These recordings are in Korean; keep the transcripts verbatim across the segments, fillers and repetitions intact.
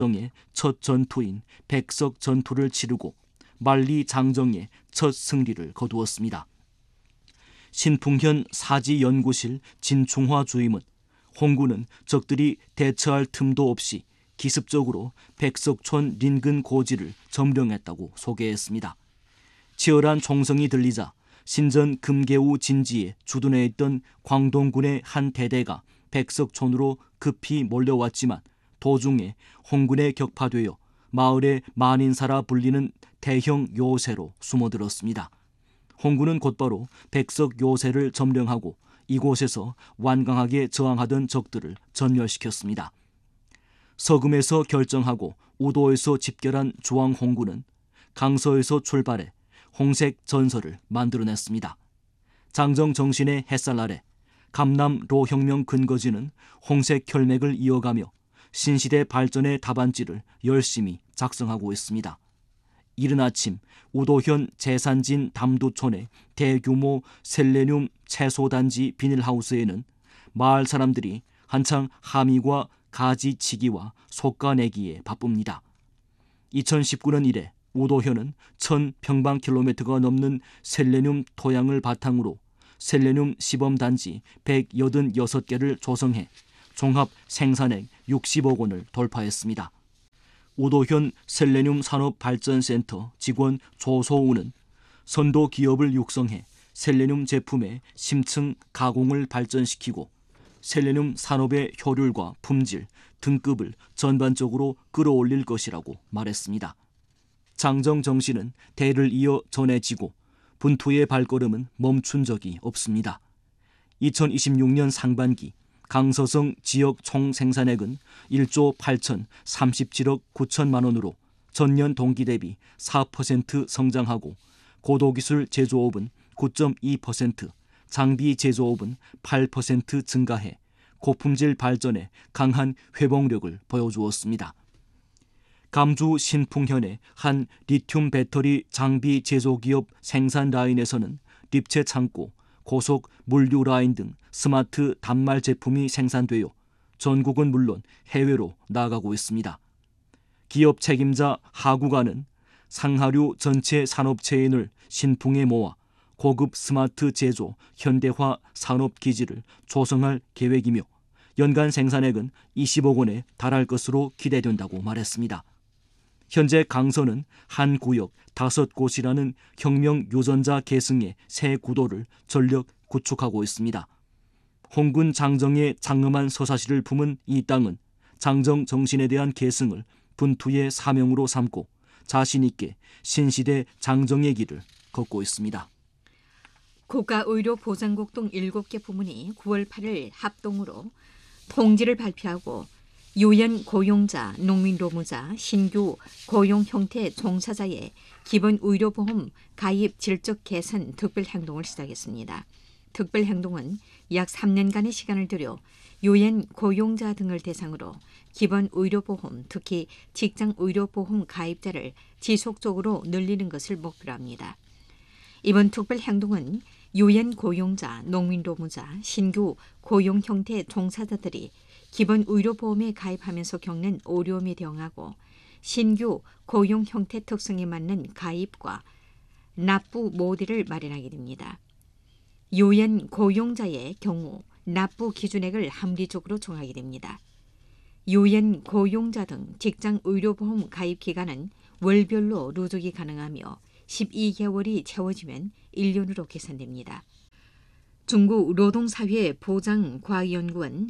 장정의 첫 전투인 백석 전투를 치르고 만리장정의 첫 승리를 거두었습니다. 신풍현 사지연구실 진충화 주임은 홍군은 적들이 대처할 틈도 없이 기습적으로 백석촌 린근 고지를 점령했다고 소개했습니다. 치열한 총성이 들리자 신전 금계우 진지에 주둔해 있던 광동군의 한 대대가 백석촌으로 급히 몰려왔지만 도중에 홍군에 격파되어 마을의 만인사라 불리는 대형 요새로 숨어들었습니다. 홍군은 곧바로 백석 요새를 점령하고 이곳에서 완강하게 저항하던 적들을 전멸시켰습니다. 서금에서 결정하고 우도에서 집결한 조왕 홍군은 강서에서 출발해 홍색 전설을 만들어냈습니다. 장정 정신의 햇살 아래 감남 로혁명 근거지는 홍색 혈맥을 이어가며 신시대 발전의 답안지를 열심히 작성하고 있습니다. 이른 아침 우도현 제산진 담두촌의 대규모 셀레늄 채소단지 비닐하우스에는 마을 사람들이 한창 하미과 가지치기와 솎아내기에 바쁩니다. 이천십구 년 이래 우도현은 천 평방킬로미터가 넘는 셀레늄 토양을 바탕으로 셀레늄 시범단지 백팔십육 개를 조성해 종합 생산액 육십억 원을 돌파했습니다. 우도현 셀레늄 산업발전센터 직원 조소우는 선도 기업을 육성해 셀레늄 제품의 심층 가공을 발전시키고 셀레늄 산업의 효율과 품질, 등급을 전반적으로 끌어올릴 것이라고 말했습니다. 장정 정신은 대를 이어 전해지고 분투의 발걸음은 멈춘 적이 없습니다. 이천이십육 년 상반기 강서성 지역 총 생산액은 일조 팔천삼십칠억 구천만 원으로 전년 동기 대비 사 퍼센트 성장하고 고도기술 제조업은 구 점 이 퍼센트, 장비 제조업은 팔 퍼센트 증가해 고품질 발전에 강한 회복력을 보여주었습니다. 감주 신풍현의 한 리튬 배터리 장비 제조기업 생산 라인에서는 립체 창고, 고속 물류 라인 등 스마트 단말 제품이 생산되어 전국은 물론 해외로 나아가고 있습니다. 기업 책임자 하구가는 상하류 전체 산업체인을 신풍에 모아 고급 스마트 제조 현대화 산업기지를 조성할 계획이며 연간 생산액은 이십억 원에 달할 것으로 기대된다고 말했습니다. 현재 강서는 한 구역 다섯 곳이라는 혁명 유전자 계승의 새 구도를 전력 구축하고 있습니다. 홍군 장정의 장엄한 서사시를 품은 이 땅은 장정 정신에 대한 계승을 분투의 사명으로 삼고 자신 있게 신시대 장정의 길을 걷고 있습니다. 국가의료보장곡동 일곱 개 부문이 구월 팔일 합동으로 통지를 발표하고 유연 고용자, 농민노무자, 신규 고용 형태 종사자의 기본 의료보험 가입 질적 개선 특별행동을 시작했습니다. 특별행동은 약 삼 년간의 시간을 들여 유엔 고용자 등을 대상으로 기본 의료보험, 특히 직장의료보험 가입자를 지속적으로 늘리는 것을 목표로 합니다. 이번 특별행동은 유엔 고용자, 농민노무자, 신규 고용 형태 종사자들이 기본 의료보험에 가입하면서 겪는 어려움에 대응하고 신규 고용 형태 특성에 맞는 가입과 납부 모델을 마련하게 됩니다. 유엔 고용자의 경우 납부 기준액을 합리적으로 정하게 됩니다. 유엔 고용자 등 직장의료보험 가입 기간은 월별로 누적이 가능하며 십이 개월이 채워지면 일 년으로 계산됩니다. 중국 노동사회보장과연구원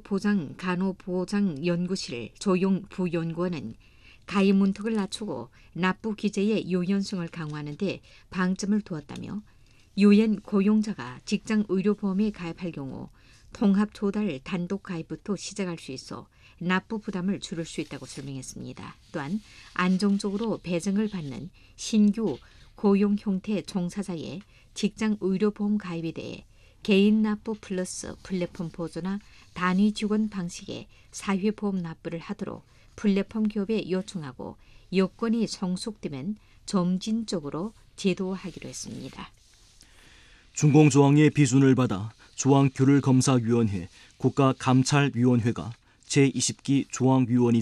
의료보장간호보장연구실 조용 부연구원은 가입 문턱을 낮추고 납부 기재의 유연성을 강화하는 데 방점을 두었다며 유엔 고용자가 직장의료보험에 가입할 경우 통합조달 단독 가입부터 시작할 수 있어 납부 부담을 줄일 수 있다고 설명했습니다. 또한 안정적으로 배정을 받는 신규 고용 형태 종사자의 직장의료보험 가입에 대해 개인 납부 플러스 플랫폼 보조나 단위 직원 방식의 사회보험 납부를 하도록 플랫폼 기업에 요청하고 여건이 성숙되면 점진적으로 제도화하기로 했습니다. 중공조항의 비준을 받아 조항규율검사위원회 국가감찰위원회가 제이십 기 조항위원이자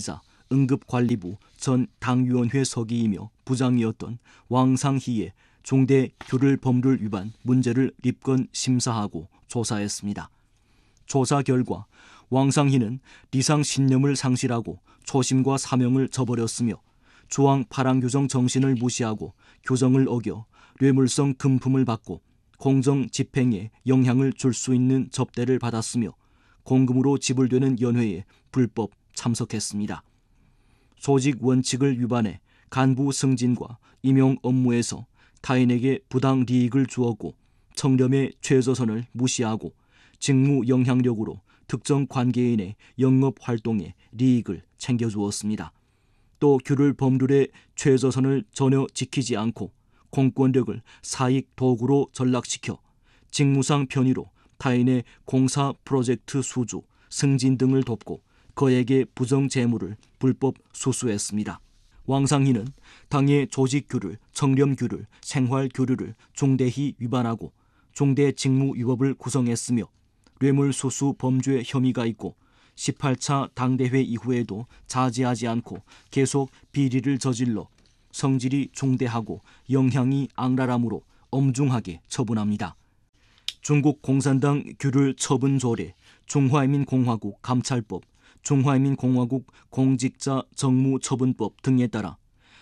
응급관리부 전 당위원회 서기이며 부장이었던 왕상희의 종대 규를 법률 위반 문제를 입건 심사하고 조사했습니다. 조사 결과 왕상희는 리상 신념을 상실하고 초심과 사명을 저버렸으며 조항 팔 항 규정 정신을 무시하고 규정을 어겨 뇌물성 금품을 받고 공정 집행에 영향을 줄 수 있는 접대를 받았으며 공금으로 지불되는 연회에 불법 참석했습니다. 조직 원칙을 위반해 간부 승진과 임용 업무에서 타인에게 부당 이익을 주었고 청렴의 최저선을 무시하고 직무 영향력으로 특정 관계인의 영업 활동에 이익을 챙겨주었습니다. 또 규를 법률의 최저선을 전혀 지키지 않고 공권력을 사익 도구로 전락시켜 직무상 편의로 타인의 공사 프로젝트 수주, 승진 등을 돕고 그에게 부정 재물을 불법 수수했습니다. 왕상희는 당의 조직규를, 청렴규를, 생활규류를 중대히 위반하고 중대 직무위법을 구성했으며 뇌물수수 범죄 혐의가 있고 십팔 차 당대회 이후에도 자제하지 않고 계속 비리를 저질러 성질이 중대하고 영향이 악랄하므로 엄중하게 처분합니다. 중국 공산당 규율 처분 조례, 중화인민공화국 감찰법, 중화인민공화국 공직자 정무처분법 등에 따라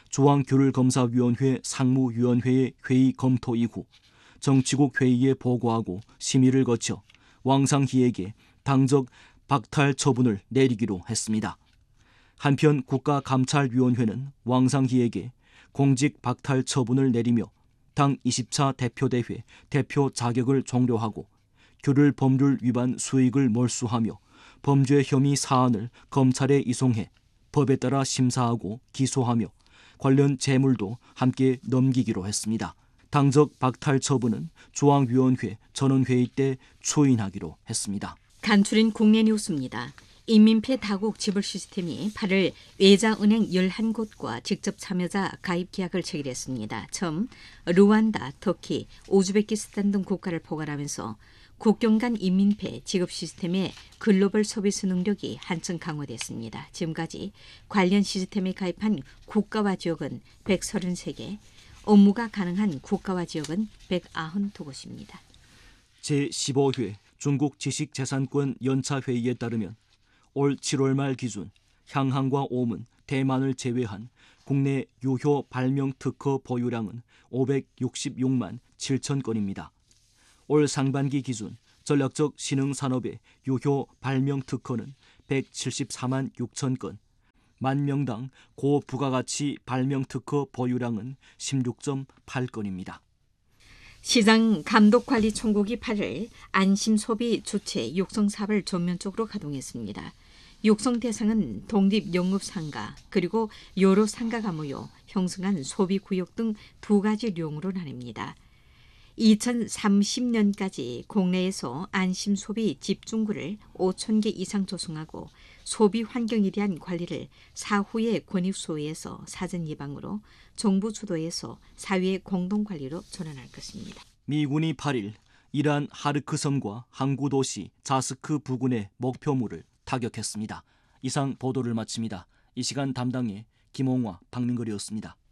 중앙규율검사위원회 상무위원회의 회의 검토 이후 정치국 회의에 보고하고 심의를 거쳐 왕상희에게 당적 박탈 처분을 내리기로 했습니다. 한편 국가감찰위원회는 왕상희에게 공직 박탈 처분을 내리며 당 이십 차 대표대회 대표 자격을 종료하고 규율 법률 위반 수익을 몰수하며 범죄 혐의 사안을 검찰에 이송해 법에 따라 심사하고 기소하며 관련 재물도 함께 넘기기로 했습니다. 당적 박탈 처분은 중앙위원회 전원회의 때 추인하기로 했습니다. 간추린 국내 뉴스입니다. 인민폐 다국 지불 시스템이 팔 일 외자은행 열한 곳과 직접 참여자 가입 계약을 체결했습니다. 처음 루안다, 터키, 우즈베키스탄 등 국가를 포괄하면서 국경 간 인민폐 지급 시스템의 글로벌 서비스 능력이 한층 강화됐습니다. 지금까지 관련 시스템에 가입한 국가와 지역은 백삼십삼 개, 업무가 가능한 국가와 지역은 백구십이 곳입니다. 제십오 회 중국 지식재산권 연차회의에 따르면 올 칠월 말 기준 향항과 오문, 대만을 제외한 국내 유효 발명 특허 보유량은 오백육십육만 칠천 건입니다. 올 상반기 기준 전략적 신흥산업의 유효 발명 특허는 백칠십사만 육천 건, 만 명당 고부가가치 발명 특허 보유량은 십육 점 팔 건입니다. 시장 감독관리 총국이 팔 일 안심소비 주체 육성 사업을 전면적으로 가동했습니다. 육성 대상은 독립영업상가 그리고 여로상가가 모여 형성한 소비구역 등 두 가지 룡으로 나뉩니다. 이천삼십 년까지 국내에서 안심소비 집중구를 오천 개 이상 조성하고 소비 환경에 대한 관리를 사후의 권익소에서 사전 예방으로 정부 주도에서 사회의 공동관리로 전환할 것입니다. 미군이 팔 일 이란 하르크 섬과 항구 도시 자스크 부근의 목표물을 타격했습니다. 이상 보도를 마칩니다. 이 시간 담당의 김홍화, 박민걸이었습니다.